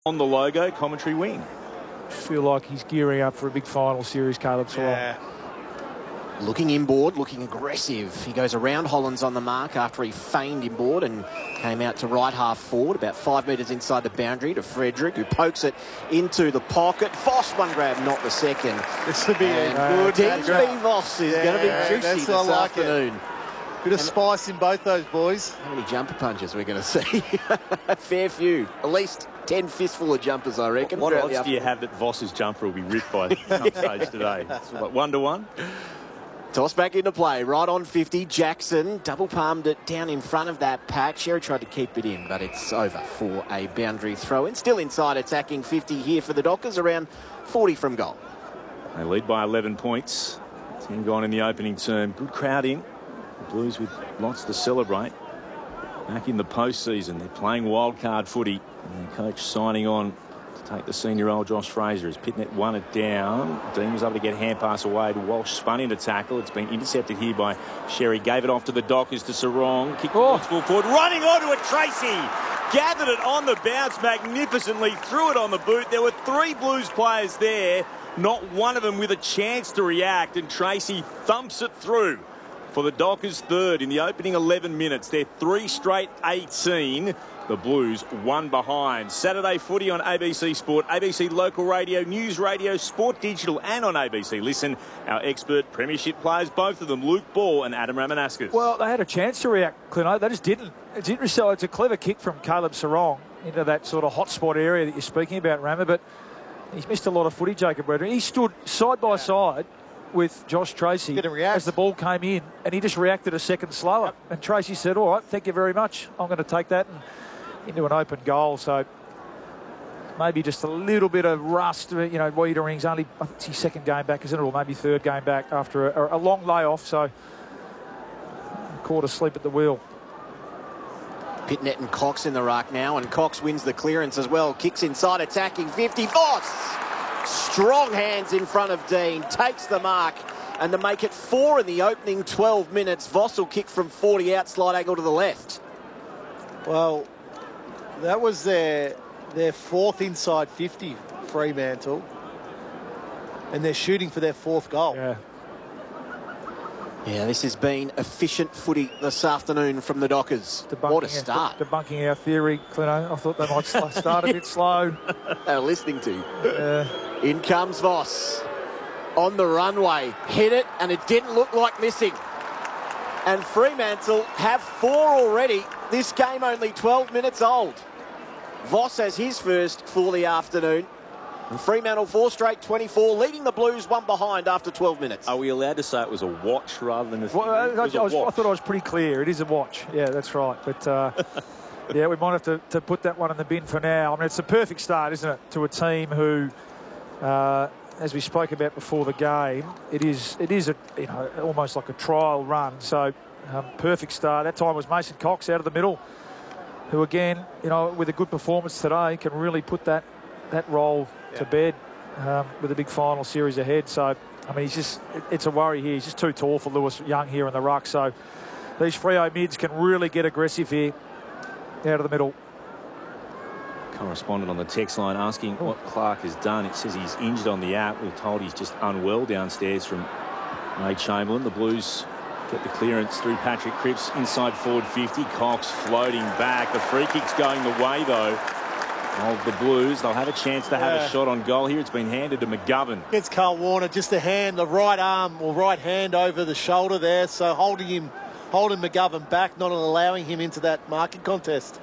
On the logo, commentary wing. Feel like he's gearing up for a big final series, Caleb Serong. Yeah. Looking inboard, looking aggressive. He goes around Hollands on the mark after he feigned inboard and came out to right half forward, about 5 metres inside the boundary to Frederick, who pokes it into the pocket. Voss one grab, not the second. This will be a good DB Voss is going to be juicy this afternoon. Bit of spice in both those boys. How many jumper punches we're going to see? A fair few. At least 10 fistful of jumpers, I reckon. What odds do you have that Voss's jumper will be ripped by some stage today? It's like 1-1. Toss back into play, right on 50. Jackson double palmed it down in front of that pack. Sherry tried to keep it in, but it's over for a boundary throw in. Still inside attacking 50 here for the Dockers, around 40 from goal. They lead by 11 points. 10 gone in the opening term. Good crowd in. The Blues with lots to celebrate. Back in the postseason, they're playing wildcard footy. And their coach signing on to take the senior-old Josh Fraser as Pitnet won it down. Dean was able to get hand pass away to Walsh, spun into tackle. It's been intercepted here by Sherry. Gave it off to the Dockers to Serong. Kicked the full forward, running onto it, Tracy. Gathered it on the bounce magnificently, threw it on the boot. There were 3 Blues players there, not one of them with a chance to react, and Tracy thumps it through for the Dockers' third in the opening 11 minutes. They're 3 straight 18. The Blues 1 behind. Saturday footy on ABC Sport, ABC Local Radio, News Radio, Sport Digital, and on ABC Listen. Our expert premiership players, both of them, Luke Ball and Adam Ramanaskas. Well, they had a chance to react, Clint. They just didn't. It's interesting. It's a clever kick from Caleb Serong into that sort of hotspot area that you're speaking about, Rama, but he's missed a lot of footy, Jacob Brederen. He stood side by side with Josh Tracy as the ball came in, and he just reacted a second slower. Yep. And Tracy said, all right, thank you very much. I'm going to take that and into an open goal. So maybe just a little bit of rust. You know, Wiedering's only, I think it's his second game back, isn't it? Or maybe third game back after a long layoff. So caught asleep at the wheel. Pitnet and Cox in the ruck now, and Cox wins the clearance as well. Kicks inside, attacking 50. Voss! Strong hands in front of Dean, takes the mark, and to make it 4 in the opening 12 minutes, Voss will kick from 40 out, slide angle to the left. Well, that was their 4th inside 50, Fremantle, and they're shooting for their 4th goal. Yeah, this has been efficient footy this afternoon from the Dockers. What a start. Debunking our theory, Clino. I thought they might start a bit slow. They were listening to. In comes Voss. On the runway. Hit it, and it didn't look like missing. And Fremantle have 4 already. This game only 12 minutes old. Voss has his first for the afternoon. And Fremantle 4 straight 24, leading the Blues 1 behind after 12 minutes. Are we allowed to say it was a watch rather than a I thought I was pretty clear. It is a watch. Yeah, that's right. But, yeah, we might have to put that one in the bin for now. I mean, it's a perfect start, isn't it, to a team who, as we spoke about before the game, it is almost like a trial run. So, perfect start. That time was Mason Cox out of the middle, who, again, with a good performance today, can really put that role to bed with a big final series ahead. So, I mean, it's a worry here. He's just too tall for Lewis Young here in the ruck. So these Freo mids can really get aggressive here out of the middle. Correspondent on the text line asking what Clark has done. It says he's injured on the app. We're told he's just unwell downstairs from Ray Chamberlain. The Blues get the clearance through Patrick Cripps inside forward 50. Cox floating back. The free kick's going the way, though, of the Blues. They'll have a chance to have a shot on goal here. It's been handed to McGovern. It's Carl Warner, just a hand, the right arm or right hand over the shoulder there. So holding McGovern back, not allowing him into that marking contest.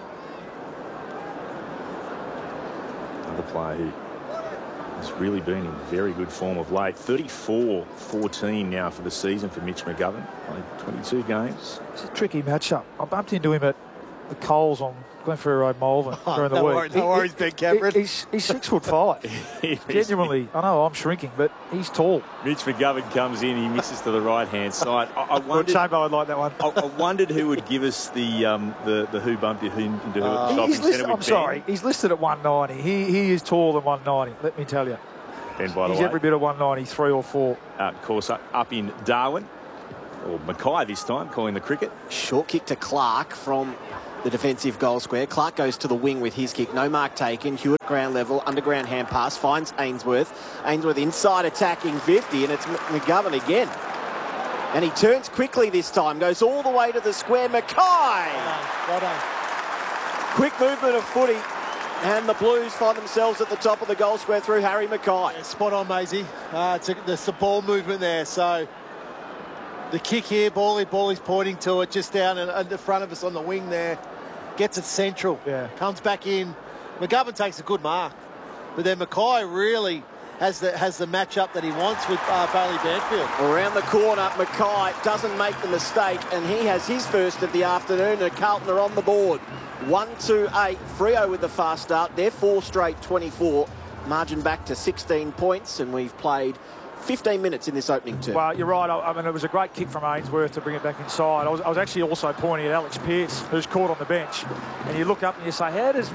Another player who has really been in very good form of late. 34-14 now for the season for Mitch McGovern. Played 22 games. It's a tricky matchup. I bumped into him at the Coles on Glenferrie Road, Malvern during the week. No worries, Ben Cameron. He's 6'5". Genuinely, I know I'm shrinking, but he's tall. Mitch McGovern comes in, he misses to the right-hand side. I wondered, Chamber, I'd like that one. I wondered who would give us the who bumped into who at the shopping centre. I'm sorry, he's listed at 190. He is taller than 190, let me tell you. Ben, by the way, he's every bit of 193 or 4. Of course, up in Darwin, or Mackay this time, calling the cricket. Short kick to Clark from the defensive goal square. Clark goes to the wing with his kick. No mark taken. Hewitt ground level, underground hand pass, finds Ainsworth. Ainsworth inside attacking 50, and it's McGovern again. And he turns quickly this time, goes all the way to the square. Mackay! Well done. Quick movement of footy, and the Blues find themselves at the top of the goal square through Harry Mackay. Yeah, spot on, Maisie. There's the ball movement there, so the kick here, Ballie's pointing to it just down in the front of us on the wing there. Gets it central. Yeah. Comes back in. McGovern takes a good mark. But then Mackay really has the matchup that he wants with Bailey Banfield. Around the corner, Mackay doesn't make the mistake, and he has his first of the afternoon, and Carlton are on the board. 1-2-8. Freo with the fast start. They're 4 straight 24. Margin back to 16 points, and we've played 15 minutes in this opening term. Well, you're right. I mean, it was a great kick from Ainsworth to bring it back inside. I was actually also pointing at Alex Pearce, who's caught on the bench. And you look up and you say, how does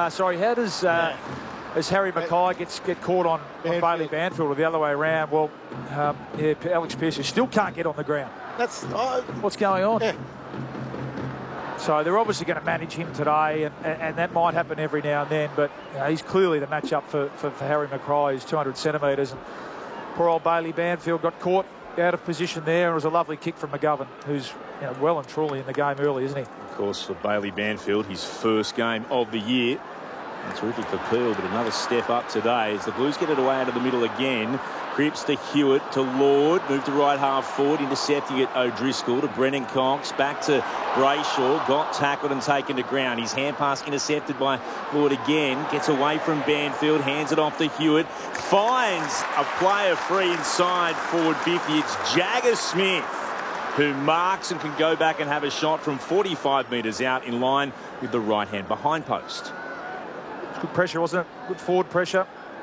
as Harry Mackay get caught on Bailey Banfield or the other way around? Well, Alex Pearce still can't get on the ground. That's what's going on. Yeah. So they're obviously going to manage him today, and that might happen every now and then. But he's clearly the matchup for Harry Mackay. He's 200 centimetres. And poor old Bailey Banfield got caught out of position there. It was a lovely kick from McGovern, who's well and truly in the game early, isn't he? Of course, for Bailey Banfield, his first game of the year. And terrific for Peel, but another step up today as the Blues get it away out of the middle again. Cripps to Hewitt to Lord, move to right half forward, intercepting it O'Driscoll to Brennan Cox, back to Brayshaw, got tackled and taken to ground. His hand pass intercepted by Lord again, gets away from Banfield, hands it off to Hewitt, finds a player free inside forward 50. It's Jagger Smith who marks and can go back and have a shot from 45 metres out in line with the right hand behind post. Good pressure, wasn't it? Good forward pressure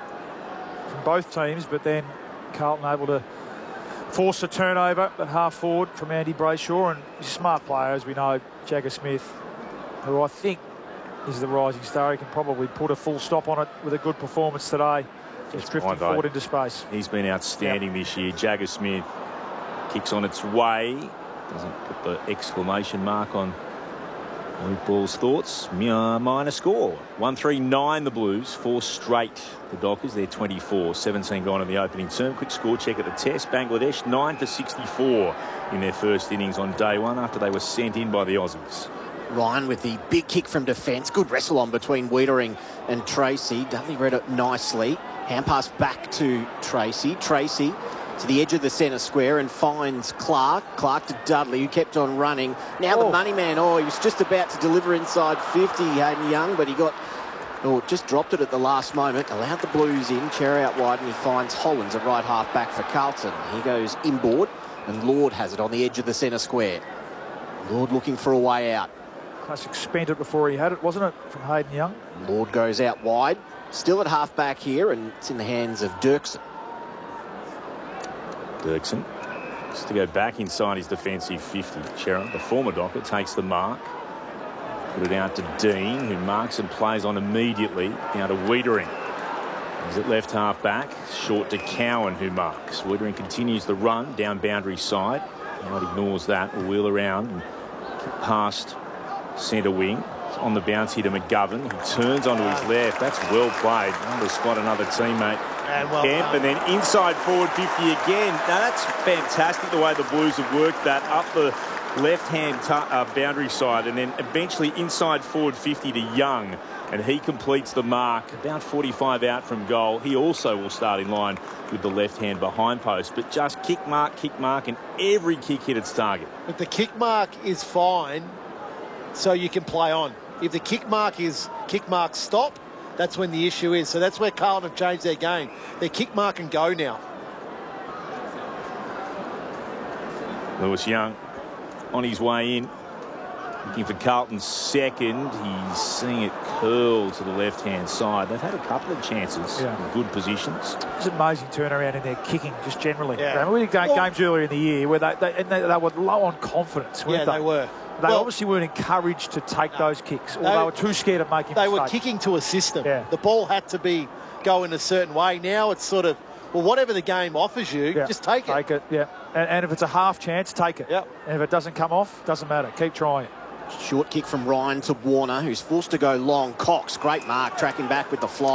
from both teams, but then Carlton able to force a turnover at half forward from Andy Brayshaw, and he's a smart player, as we know, Jagger Smith, who I think is the rising star. He can probably put a full stop on it with a good performance today. Just drifting forward into space. He's been outstanding this year. Jagger Smith kicks on its way. Doesn't put the exclamation mark on Luke Ball's thoughts. Minor score. 1-3-9 the Blues. 4 straight the Dockers. They're 24. 17 gone in the opening term. Quick score check at the test. Bangladesh 9 for 64 in their first innings on day one after they were sent in by the Aussies. Ryan with the big kick from defence. Good wrestle on between Wiedering and Tracy. Dudley read it nicely. Hand pass back to Tracy. Tracy to the edge of the centre square and finds Clark. Clark to Dudley, who kept on running. Now the money man, he was just about to deliver inside 50, Hayden Young, but he just dropped it at the last moment. Allowed the Blues in, chair out wide, and he finds Hollands at right half back for Carlton. He goes inboard, and Lord has it on the edge of the centre square. Lord looking for a way out. Classic spent it before he had it, wasn't it, from Hayden Young? Lord goes out wide, still at half back here, and it's in the hands of Dirksen. Dirksen just to go back inside his defensive 50. Chera, the former Docker, takes the mark. Put it out to Dean, who marks and plays on immediately. Now to Wiedering. He's at left half back. Short to Cowan, who marks. Wiedering continues the run down boundary side. Not ignores that. Will wheel around and past centre wing. It's on the bounce here to McGovern. He turns onto his left. That's well played. One to spot another teammate. And Kemp, and then inside forward 50 again. Now that's fantastic the way the Blues have worked that up the left-hand boundary side, and then eventually inside forward 50 to Young, and he completes the mark about 45 out from goal. He also will start in line with the left hand behind post, but just kick mark, and every kick hit its target. But the kick mark is fine, so you can play on. If the kick mark is kick mark stop, that's when the issue is. So that's where Carlton have changed their game. Their kick mark and go now. Lewis Young on his way in, looking for Carlton's second. He's seeing it curl to the left-hand side. They've had a couple of chances in good positions. It's an amazing turnaround in their kicking, just generally. Yeah. I mean, we had games earlier in the year where they were low on confidence, weren't they? They were. They obviously weren't encouraged to take those kicks, or they were too scared of making mistakes. They were kicking to a system. Yeah. The ball had to be going a certain way. Now it's sort of, well, whatever the game offers you, just take it. Take it, yeah. And if it's a half chance, take it. Yep. And if it doesn't come off, doesn't matter. Keep trying. Short kick from Ryan to Warner, who's forced to go long. Cox, great mark, tracking back with the fly.